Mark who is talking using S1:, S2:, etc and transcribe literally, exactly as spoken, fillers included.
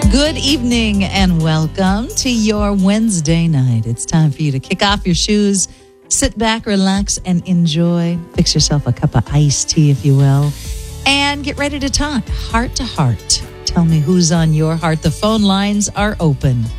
S1: Good evening and welcome to your Wednesday night. It's time for you to kick off your shoes, sit back, relax, and enjoy. Fix yourself a cup of iced tea, if you will, and get ready to talk heart to heart. Tell me who's on your heart. The phone lines are open.